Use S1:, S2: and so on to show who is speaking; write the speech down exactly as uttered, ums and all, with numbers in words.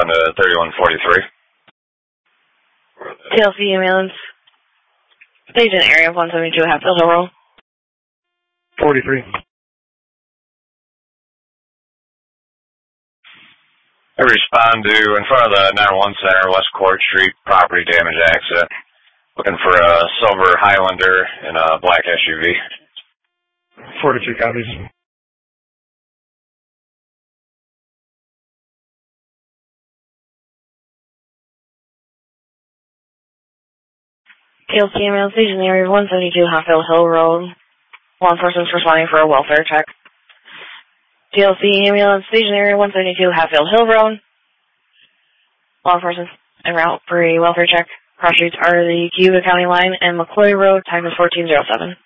S1: on to thirty-one forty-three.
S2: T L C ambulance. Station area of one seventy-two Hatfield Hill Road.
S3: forty-three.
S1: I respond to in front of the nine one one Center, West Court Street, property damage accident. Looking for a silver Highlander and a black S U V.
S3: forty-three copies.
S2: T L C ambulance station area of one seventy-two Hatfield Hill Road. Law enforcement is responding for a welfare check. T L C ambulance station area one seventy-two Hatfield Hill Road. Law enforcement en route for a welfare check. Cross streets are the Cuba County line and McCloy Road. Time is fourteen oh seven.